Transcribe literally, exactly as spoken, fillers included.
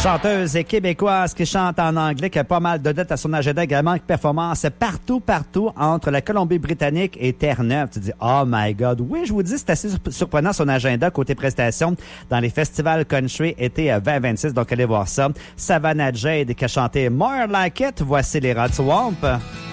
Chanteuse québécoise qui chante en anglais, qui a pas mal de dates à son agenda également, qui performance partout, partout entre la Colombie-Britannique et Terre-Neuve. Tu te dis, oh my God. Oui, je vous dis, c'est assez surprenant son agenda côté prestations dans les festivals country été vingt vingt-six. Donc, allez voir ça. Savannah Jade qui a chanté More Like It. Voici les Rod Swamp.